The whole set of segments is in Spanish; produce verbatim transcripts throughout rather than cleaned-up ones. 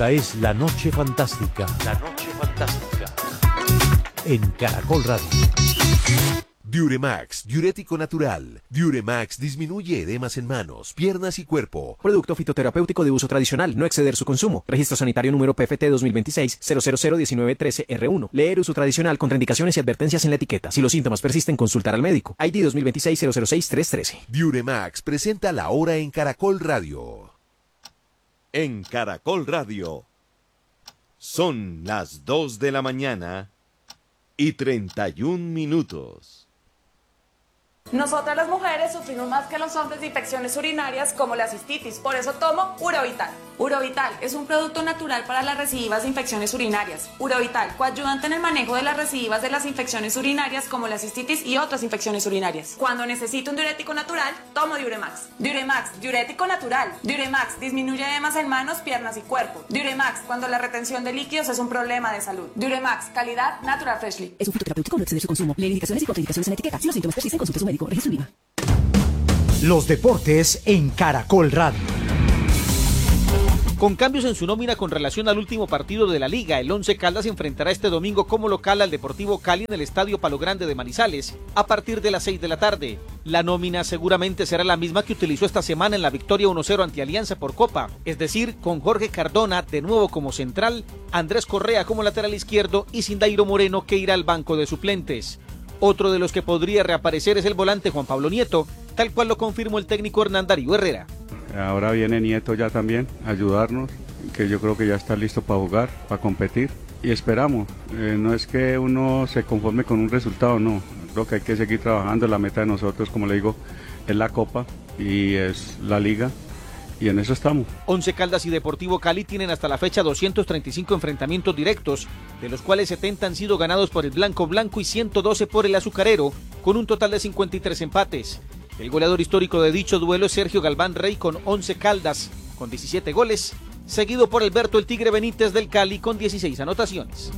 Esta es La Noche Fantástica. La Noche Fantástica. En Caracol Radio. Diuremax, diurético natural. Diuremax disminuye edemas en manos, piernas y cuerpo. Producto fitoterapéutico de uso tradicional, no exceder su consumo. Registro sanitario número P F T dos mil veintiséis cero cero cero diecinueve trece R uno. Leer uso tradicional, contraindicaciones y advertencias en la etiqueta. Si los síntomas persisten, consultar al médico. I D dos mil veintiséis cero cero seis tres trece. Diuremax presenta La Hora en Caracol Radio. En Caracol Radio. Son las dos de la mañana y treinta y un minutos. Nosotras las mujeres sufrimos más que los hombres de infecciones urinarias como la cistitis, por eso tomo Urovital. Urovital es un producto natural para las recidivas de infecciones urinarias. Urovital, coayudante en el manejo de las recidivas de las infecciones urinarias como la cistitis y otras infecciones urinarias. Cuando necesito un diurético natural, tomo Diuremax. Diuremax, diurético natural. Diuremax disminuye edemas en manos, piernas y cuerpo. Diuremax, cuando la retención de líquidos es un problema de salud. Diuremax, calidad Natural Freshly. Es un fitoterapéutico, no exceder su consumo. Lee indicaciones y contraindicaciones en la etiqueta. Si los síntomas persisten, consulte a su médico. Registro IVA. Los deportes en Caracol Radio. Con cambios en su nómina con relación al último partido de la Liga, el Once Caldas se enfrentará este domingo como local al Deportivo Cali en el Estadio Palo Grande de Manizales a partir de las seis de la tarde. La nómina seguramente será la misma que utilizó esta semana en la victoria uno cero ante Alianza por Copa, es decir, con Jorge Cardona de nuevo como central, Andrés Correa como lateral izquierdo y Sindairo Moreno que irá al banco de suplentes. Otro de los que podría reaparecer es el volante Juan Pablo Nieto, tal cual lo confirmó el técnico Hernán Darío Herrera. Ahora viene Nieto ya también a ayudarnos, que yo creo que ya está listo para jugar, para competir y esperamos. Eh, no es que uno se conforme con un resultado, no. Creo que hay que seguir trabajando. La meta de nosotros, como le digo, es la Copa y es la Liga. Y en eso estamos. Once Caldas y Deportivo Cali tienen hasta la fecha doscientos treinta y cinco enfrentamientos directos, de los cuales setenta han sido ganados por el Blanco Blanco y ciento doce por el Azucarero, con un total de cincuenta y tres empates. El goleador histórico de dicho duelo es Sergio Galván Rey con once Caldas, con diecisiete goles, seguido por Alberto el Tigre Benítez del Cali con dieciséis anotaciones.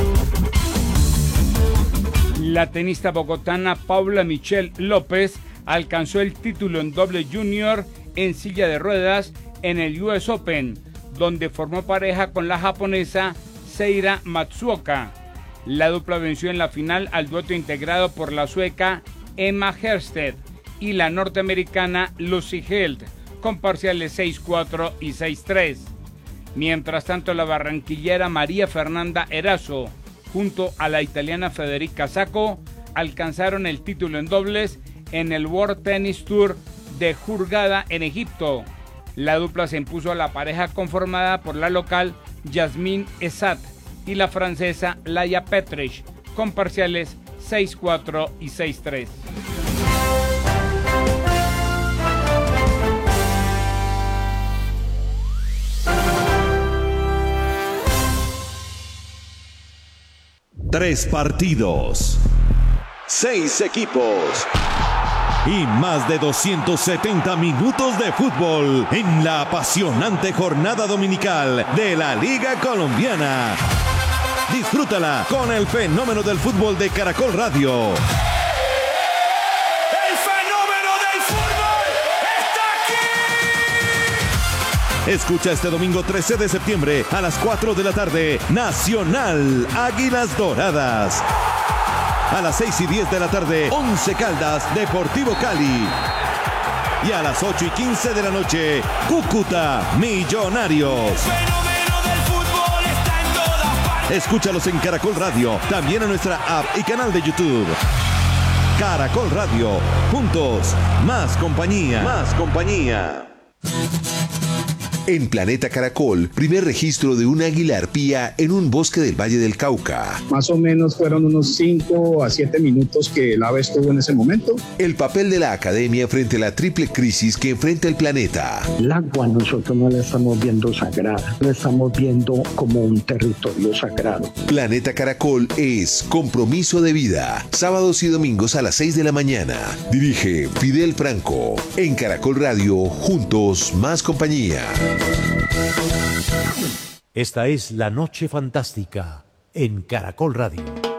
La tenista bogotana Paula Michelle López alcanzó el título en doble junior en silla de ruedas en el U S Open, donde formó pareja con la japonesa Seira Matsuoka. La dupla venció en la final al dueto integrado por la sueca Emma Hersted y la norteamericana Lucy Held, con parciales seis cuatro y seis tres. Mientras tanto, la barranquillera María Fernanda Erazo, junto a la italiana Federica Sacco, alcanzaron el título en dobles en el World Tennis Tour de Hurghada en Egipto. La dupla se impuso a la pareja conformada por la local Yasmine Esat y la francesa Laia Petrich, con parciales seis cuatro y seis tres. Tres partidos, seis equipos y más de doscientos setenta minutos de fútbol en la apasionante jornada dominical de la Liga Colombiana. Disfrútala con el fenómeno del fútbol de Caracol Radio. ¡El fenómeno del fútbol está aquí! Escucha este domingo trece de septiembre a las cuatro de la tarde, Nacional Águilas Doradas. A las seis y diez de la tarde, Once Caldas, Deportivo Cali. Y a las ocho y quince de la noche, Cúcuta, Millonarios. El fenómeno del fútbol está en todas partes. Escúchalos en Caracol Radio, también en nuestra app y canal de YouTube. Caracol Radio, juntos, más compañía. Más compañía. En Planeta Caracol, primer registro de un águila arpía en un bosque del Valle del Cauca. Más o menos fueron unos cinco a siete minutos que el ave estuvo en ese momento. El papel de la academia frente a la triple crisis que enfrenta el planeta. El agua nosotros no la estamos viendo sagrada, la estamos viendo como un territorio sagrado. Planeta Caracol es compromiso de vida. Sábados y domingos a las seis de la mañana. Dirige Fidel Franco. En Caracol Radio, juntos, más compañía. Esta es La Noche Fantástica en Caracol Radio.